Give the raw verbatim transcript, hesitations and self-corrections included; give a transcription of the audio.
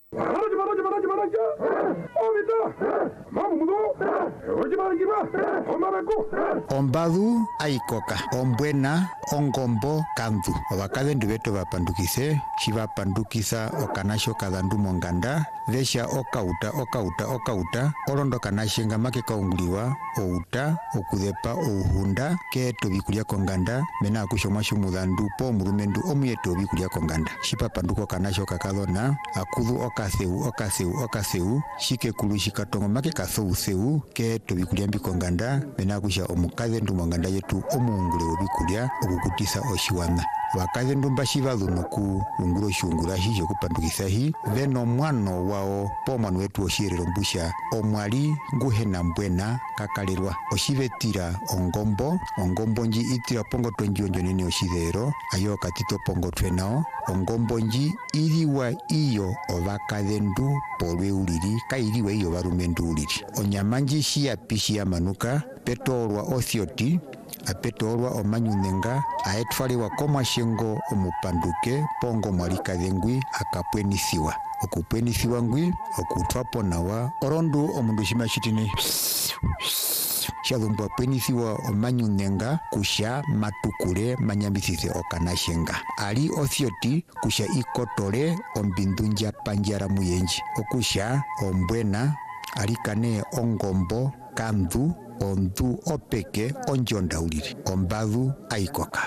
Ombadu aikoka, ombwena, ongombo, kandu. Obakadendu beto bapandukise, shibapandukisa okanasho kadandu monganda, vesha okauta, okauta, okauta, orondo kanashenga make kaunguliwa, outa, okudepa, ouhunda, keto bikulia konganda, mena akushomwa shumudandu, po murumendu, omuyeto bikulia konganda. Shipapanduko kanasho kakadona, akudu okaseu, okaseu, okaseu, shikekulu shikatongo make kasou seu, keto bikulia mbikonganda, mena akusha omukadendu monganda yetu omuungule obikulia, okukutisa oshiwana. Wakadendu mbashiva dhunuku ungulo shungula hijo kupandukisa hi veno mwano wao po mwanu wetu oshirero mbusha omwali nguhena mbwena kakalirwa oshivetira ongombo ongombo nji itira pongo twenji onjo nene oshidero ayo katito pongo twenao ongombo nji iriwa iyo ovakadendu polwe uliri kairiwa iyo varumendu uliri onyamanji shia pishi ya manuka petolwa othioti apetolwa omanyunenga aetwaliwa komashengo omupanduke pongo mwalikadhengwi akapwenisiwa okupwenisiwa ngwi okutwapo nawa orondu omundu shimashitine shadhumbwa pwenisiwa omanyunenga kusha matukule manyambisise okanashenga ali othioti kusha ikotole ombindunja panjara muyenji okusha ombwena alikane ongombo kandu ondu opeke onjonda uliri ombadu aikoka